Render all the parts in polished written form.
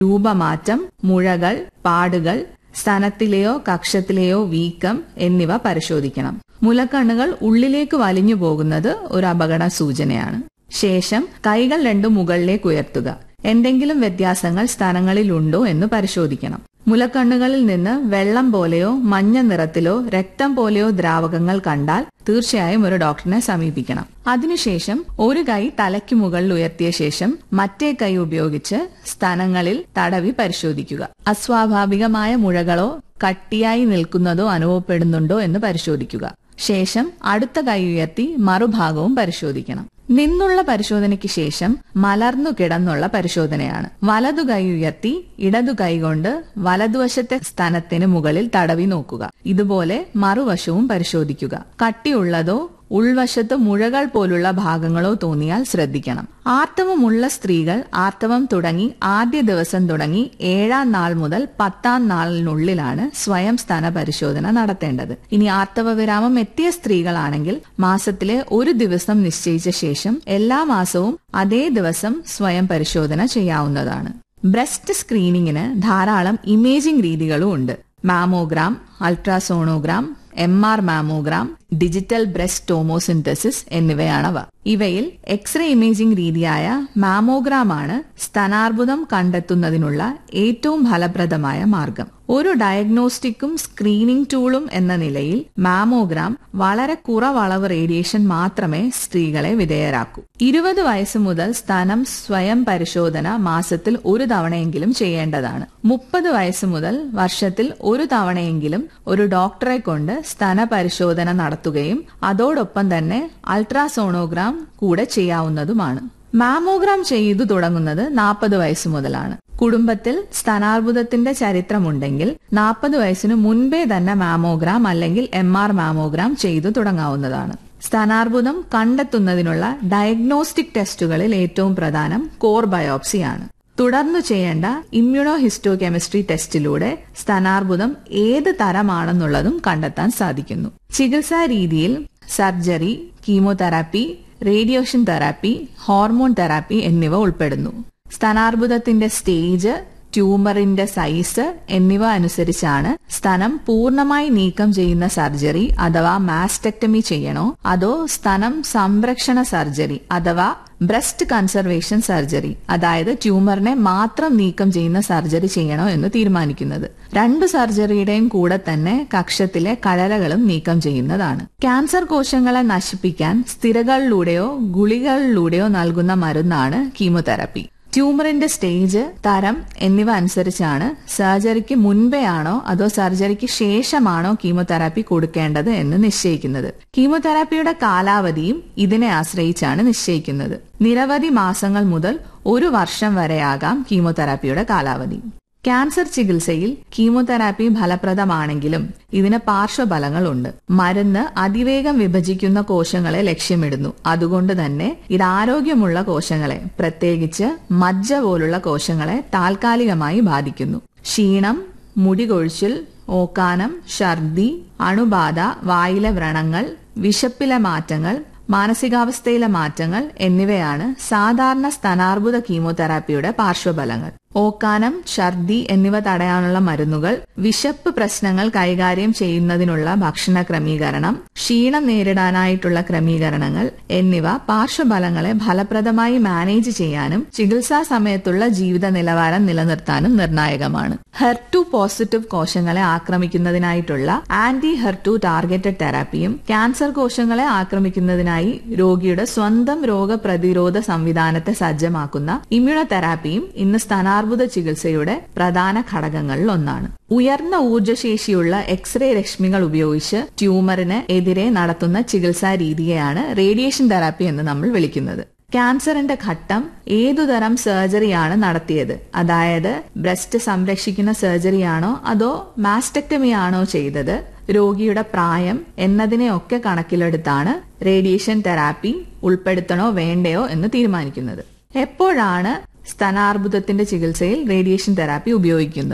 രൂപമാറ്റം, മുഴകൾ, പാടുകൾ, സ്തനത്തിലെയോ കക്ഷത്തിലെയോ വീക്കം എന്നിവ പരിശോധിക്കണം. മുലക്കണ്ണുകൾ ഉള്ളിലേക്ക് വലിഞ്ഞു പോകുന്നത് ഒരു അപകട സൂചനയാണ്. ശേഷം കൈകൾ രണ്ടും മുകളിലേക്ക് ഉയർത്തുക. എന്തെങ്കിലും വ്യത്യാസങ്ങൾ സ്തനങ്ങളിലുണ്ടോ എന്ന് പരിശോധിക്കണം. മുലക്കണ്ണുകളിൽ നിന്ന് വെള്ളം പോലെയോ മഞ്ഞ നിറത്തിലോ രക്തം പോലെയോ ദ്രാവകങ്ങൾ കണ്ടാൽ തീർച്ചയായും ഒരു ഡോക്ടറിനെ സമീപിക്കണം. അതിനുശേഷം ഒരു കൈ തലയ്ക്ക് മുകളിൽ ഉയർത്തിയ ശേഷം മറ്റേ കൈ ഉപയോഗിച്ച് സ്തനങ്ങളിൽ തടവി പരിശോധിക്കുക. അസ്വാഭാവികമായ മുഴകളോ കട്ടിയായി നിൽക്കുന്നതോ അനുഭവപ്പെടുന്നുണ്ടോ എന്ന് പരിശോധിക്കുക. ശേഷം അടുത്ത കൈ ഉയർത്തി മറുഭാഗവും പരിശോധിക്കണം. നിന്നുള്ള പരിശോധനയ്ക്ക് ശേഷം മലർന്നു കിടന്നുള്ള പരിശോധനയാണ്. വലതു കൈ ഉയർത്തി ഇടതു കൈകൊണ്ട് വലതുവശത്തെ സ്തനത്തിന് മുകളിൽ തടവി നോക്കുക. ഇതുപോലെ മറുവശവും പരിശോധിക്കുക. കട്ടിയുള്ളതോ ഉൾവശത്ത് മുഴകൾ പോലുള്ള ഭാഗങ്ങളോ തോന്നിയാൽ ശ്രദ്ധിക്കണം. ആർത്തവമുള്ള സ്ത്രീകൾ ആർത്തവം തുടങ്ങി ആദ്യ ദിവസം തുടങ്ങി 7ാം നാൾ മുതൽ 10ാം നാളിനുള്ളിലാണ് സ്വയം സ്തന പരിശോധന നടത്തേണ്ടത്. ഇനി ആർത്തവ വിരാമം എത്തിയ സ്ത്രീകളാണെങ്കിൽ മാസത്തിലെ ഒരു ദിവസം നിശ്ചയിച്ച ശേഷം എല്ലാ മാസവും അതേ ദിവസം സ്വയം പരിശോധന ചെയ്യാവുന്നതാണ്. ബ്രസ്റ്റ് സ്ക്രീനിങ്ങിന് ധാരാളം ഇമേജിംഗ് രീതികളും ഉണ്ട്. Mammogram, ultrasonogram, MR mammogram, digital breast ടോമോസിന്തസിസ് എന്നിവയാണവ. ഇവയിൽ എക്സ്റേ ഇമേജിംഗ് രീതിയായ മാമോഗ്രാമാണ് സ്തനാർബുദം കണ്ടെത്തുന്നതിനുള്ള ഏറ്റവും ഫലപ്രദമായ മാർഗം. ഒരു ഡയഗ്നോസ്റ്റിക്കും സ്ക്രീനിംഗ് ടൂളും എന്ന നിലയിൽ മാമോഗ്രാം വളരെ കുറവളവ് റേഡിയേഷൻ മാത്രമേ സ്ത്രീകളെ വിധേയരാക്കൂ. 20 വയസ്സ് മുതൽ സ്തനം സ്വയം പരിശോധന മാസത്തിൽ ഒരു തവണയെങ്കിലും ചെയ്യേണ്ടതാണ്. 30 വയസ്സ് മുതൽ വർഷത്തിൽ ഒരു തവണയെങ്കിലും ഒരു ഡോക്ടറെ കൊണ്ട് സ്തന പരിശോധന നടത്തുകയും അതോടൊപ്പം തന്നെ അൾട്രാസോണോഗ്രാം കൂടെ ചെയ്യാവുന്നതുമാണ്. മാമോഗ്രാം ചെയ്തു തുടങ്ങുന്നത് 40 വയസ്സ് മുതലാണ്. കുടുംബത്തിൽ സ്തനാർബുദത്തിന്റെ ചരിത്രമുണ്ടെങ്കിൽ 40 വയസ്സിനു മുൻപേ തന്നെ മാമോഗ്രാം അല്ലെങ്കിൽ MR മാമോഗ്രാം ചെയ്തു തുടങ്ങാവുന്നതാണ്. സ്തനാർബുദം കണ്ടെത്തുന്നതിനുള്ള ഡയഗ്നോസ്റ്റിക് ടെസ്റ്റുകളിൽ ഏറ്റവും പ്രധാനം കോർ ബയോപ്സിയാണ്. തുടർന്നു ചെയ്യേണ്ട ഇമ്മ്യൂണോ ഹിസ്റ്റോ കെമിസ്ട്രി ടെസ്റ്റിലൂടെ സ്തനാർബുദം ഏത് തരമാണെന്നുള്ളതും കണ്ടെത്താൻ സാധിക്കുന്നു. ചികിത്സാ രീതിയിൽ surgery, chemotherapy, radiation therapy, hormone therapy എന്നിവ ഉൾപ്പെടുന്നു. സ്തനാർബുദത്തിന്റെ സ്റ്റേജ്, ട്യൂമറിന്റെ സൈസ് എന്നിവ അനുസരിച്ചാണ് സ്തനം പൂർണ്ണമായി നീക്കം ചെയ്യുന്ന സർജറി അഥവാ മാസ്റ്റെക്ടമി ചെയ്യണോ അതോ സ്തനം സംരക്ഷണ സർജറി അഥവാ ബ്രസ്റ്റ് കൺസർവേഷൻ സർജറി, അതായത് ട്യൂമറിനെ മാത്രം നീക്കം ചെയ്യുന്ന സർജറി ചെയ്യണോ എന്ന് തീരുമാനിക്കുന്നത്. 2 സർജറിയുടെയും കൂടെ തന്നെ കക്ഷത്തിലെ കഴലകളും നീക്കം ചെയ്യുന്നതാണ്. ക്യാൻസർ കോശങ്ങളെ നശിപ്പിക്കാൻ സ്ഥിരകളിലൂടെയോ ഗുളികകളിലൂടെയോ നൽകുന്ന മരുന്നാണ് കീമോതെറാപ്പി. ട്യൂമറിന്റെ സ്റ്റേജ്, തരം എന്നിവ അനുസരിച്ചാണ് സർജറിക്ക് മുൻപേ ആണോ അതോ സർജറിക്ക് ശേഷമാണോ കീമോതെറാപ്പി കൊടുക്കേണ്ടത് എന്ന് നിശ്ചയിക്കുന്നത്. കീമോതെറാപ്പിയുടെ കാലാവധിയും ഇതിനെ ആശ്രയിച്ചാണ് നിശ്ചയിക്കുന്നത്. നിരവധി മാസങ്ങൾ മുതൽ 1 വർഷം വരെയാകാം കീമോതെറാപ്പിയുടെ കാലാവധി. ക്യാൻസർ ചികിത്സയിൽ കീമോതെറാപ്പി ഫലപ്രദമാണെങ്കിലും ഇതിന് പാർശ്വഫലങ്ങളുണ്ട്. മരുന്ന് അതിവേഗം വിഭജിക്കുന്ന കോശങ്ങളെ ലക്ഷ്യമിടുന്നു. അതുകൊണ്ട് തന്നെ ഇത് ആരോഗ്യമുള്ള കോശങ്ങളെ, പ്രത്യേകിച്ച് മജ്ജ പോലുള്ള കോശങ്ങളെ താൽക്കാലികമായി ബാധിക്കുന്നു. ക്ഷീണം, മുടികൊഴിച്ചിൽ, ഓക്കാനം, ഛർദി, അണുബാധ, വായിലെ വ്രണങ്ങൾ, വിശപ്പിലെ മാറ്റങ്ങൾ, മാനസികാവസ്ഥയിലെ മാറ്റങ്ങൾ എന്നിവയാണ് സാധാരണ സ്തനാർബുദ കീമോതെറാപ്പിയുടെ പാർശ്വഫലങ്ങൾ. ഓക്കാനം, ഛർദി എന്നിവ തടയാനുള്ള മരുന്നുകൾ, വിശപ്പ് പ്രശ്നങ്ങൾ കൈകാര്യം ചെയ്യുന്നതിനുള്ള ഭക്ഷണ ക്രമീകരണം, ക്ഷീണം നേരിടാനായിട്ടുള്ള ക്രമീകരണങ്ങൾ എന്നിവ പാർശ്വഫലങ്ങളെ ഫലപ്രദമായി മാനേജ് ചെയ്യാനും ചികിത്സാ സമയത്തുള്ള ജീവിത നിലവാരം നിലനിർത്താനും നിർണായകമാണ്. HER2 പോസിറ്റീവ് കോശങ്ങളെ ആക്രമിക്കുന്നതിനായിട്ടുള്ള ആന്റി HER2 ടാർഗറ്റഡ് തെറാപ്പിയും ക്യാൻസർ കോശങ്ങളെ ആക്രമിക്കുന്നതിനായി രോഗിയുടെ സ്വന്തം രോഗപ്രതിരോധ സംവിധാനത്തെ സജ്ജമാക്കുന്ന ഇമ്മ്യൂണോതെറാപ്പിയും ഇന്ന് സ്തനാർബുദ ചികിത്സയുടെ പ്രധാന ഘടകങ്ങളിൽ ഒന്നാണ്. ഉയർന്ന ഊർജ്ജശേഷിയുള്ള എക്സ്റേ രശ്മികൾ ഉപയോഗിച്ച് ട്യൂമറിന് എതിരെ നടത്തുന്ന ചികിത്സാ രീതിയെയാണ് റേഡിയേഷൻ തെറാപ്പി എന്ന് നമ്മൾ വിളിക്കുന്നത്. ക്യാൻസറിന്റെ ഘട്ടം, ഏതുതരം സർജറിയാണ് നടത്തിയത്, അതായത് ബ്രസ്റ്റ് സംരക്ഷിക്കുന്ന സർജറിയാണോ അതോ മാസ്റ്റെക്ടമി ആണോ ചെയ്തത്, രോഗിയുടെ പ്രായം എന്നതിനെയൊക്കെ കണക്കിലെടുത്താണ് റേഡിയേഷൻ തെറാപ്പി ഉൾപ്പെടുത്തണോ വേണ്ടയോ എന്ന് തീരുമാനിക്കുന്നത്. എപ്പോഴാണ് സ്തനാർബുദത്തിന്റെ ചികിത്സയിൽ റേഡിയേഷൻ തെറാപ്പി ഉപയോഗിക്കുന്നത്?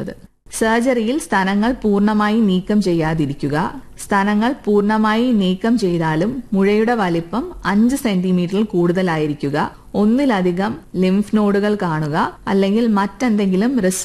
സർജറിയിൽ സ്തനങ്ങൾ പൂർണ്ണമായി നീക്കം ചെയ്യാതിരിക്കുക. സ്തനങ്ങൾ പൂർണ്ണമായി നീക്കം ചെയ്താലും മുഴയുടെ വലിപ്പം 5 സെന്റിമീറ്ററിൽ കൂടുതലായിരിക്കുക, ഒന്നിലധികം ലിംഫ് നോഡുകൾ കാണുക, അല്ലെങ്കിൽ മറ്റെന്തെങ്കിലും റിസ്ക്